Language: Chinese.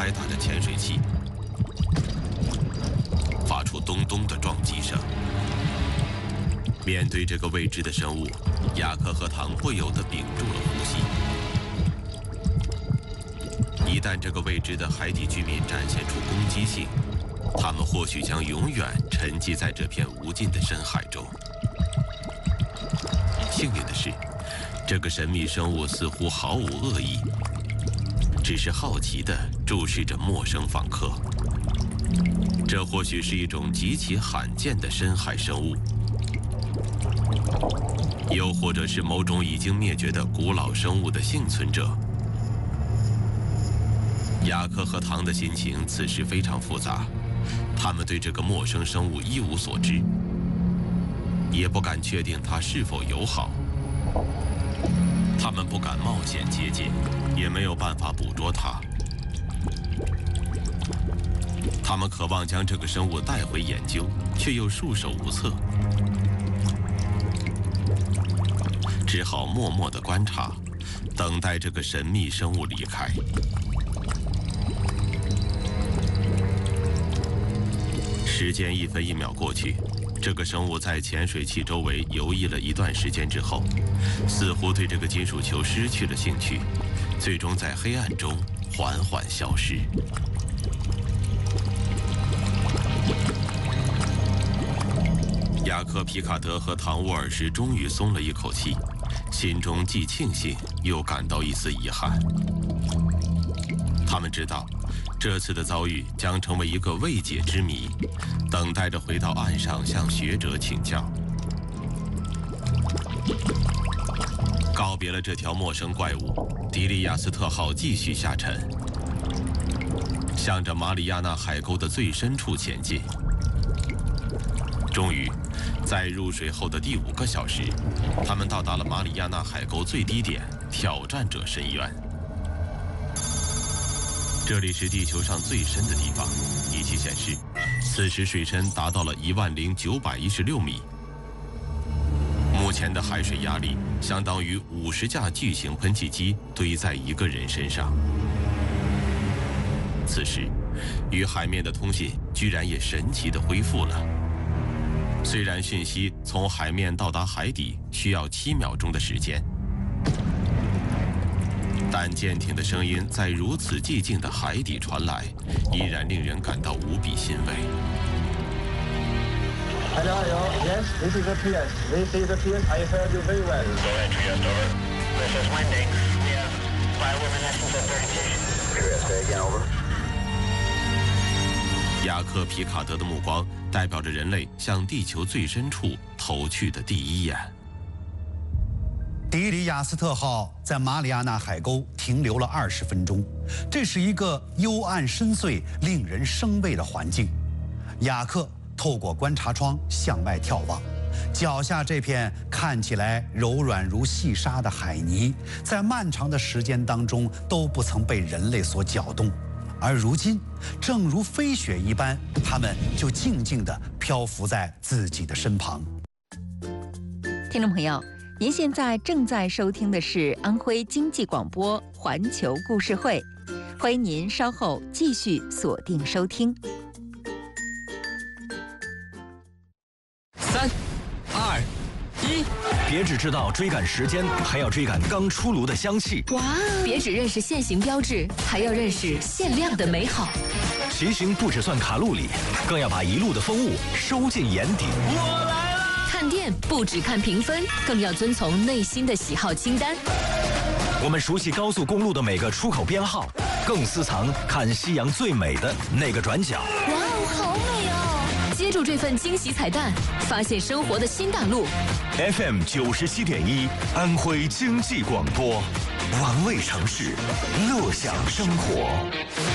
拍打着潜水器，发出咚咚的撞击声。面对这个未知的生物，雅克和唐不由得屏住了呼吸。一旦这个未知的海底居民展现出攻击性，他们或许将永远沉寂在这片无尽的深海中。幸运的是，这个神秘生物似乎毫无恶意，只是好奇地注视着陌生访客。这或许是一种极其罕见的深海生物，又或者是某种已经灭绝的古老生物的幸存者。雅克和唐的心情此时非常复杂，他们对这个陌生生物一无所知，也不敢确定它是否友好。他们不敢冒险接近，也没有办法捕捉它。他们渴望将这个生物带回研究，却又束手无策，只好默默地观察，等待这个神秘生物离开。时间一分一秒过去，这个生物在潜水器周围游弋了一段时间之后，似乎对这个金属球失去了兴趣，最终在黑暗中缓缓消失。雅克·皮卡德和唐·沃尔什终于松了一口气，心中既庆幸又感到一丝遗憾。他们知道，这次的遭遇将成为一个未解之谜，等待着回到岸上向学者请教。告别了这条陌生怪物，迪利亚斯特号继续下沉，向着马里亚纳海沟的最深处前进。终于，在入水后的第5个小时，他们到达了马里亚纳海沟最低点——挑战者深渊。这里是地球上最深的地方，仪器显示，此时水深达到了10916米。目前的海水压力相当于50架巨型喷气机堆在一个人身上。此时，与海面的通信居然也神奇地恢复了。虽然讯息从海面到达海底需要7秒钟的时间，但舰艇的声音在如此寂静的海底传来，依然令人感到无比欣慰。 Hello, yes, this is a Trieste. This is a Trieste. I heard you very well. Go ahead, Trieste, over. This is Winding. Yeah, fire luminescence at 32. Trieste, again, over. 雅克·皮卡德的目光代表着人类向地球最深处投去的第一眼。 迪里亚斯特号在马里亚纳海沟停留了20分钟，这是一个幽暗深邃、令人生畏的环境。雅克透过观察窗向外眺望，脚下这片看起来柔软如细沙的海泥，在漫长的时间当中都不曾被人类所搅动。而如今，正如飞雪一般，它们就静静地漂浮在自己的身旁。 听众朋友，您现在正在收听的是安徽经济广播环球故事会，欢迎您稍后继续锁定收听。 3、2、1，别只知道追赶时间，还要追赶刚出炉的香气。 哇！别只认识现行标志，还要认识限量的美好。 骑行不只算卡路里，更要把一路的风物收进眼底。 我来了！看店不只看评分，更要遵从内心的喜好清单。 我们熟悉高速公路的每个出口编号，更私藏看夕阳最美的那个转角。 哇哦，好美哦！接住这份惊喜彩蛋，发现生活的新大陆。 FM 97.1，安徽经济广播，玩味城市，乐享生活。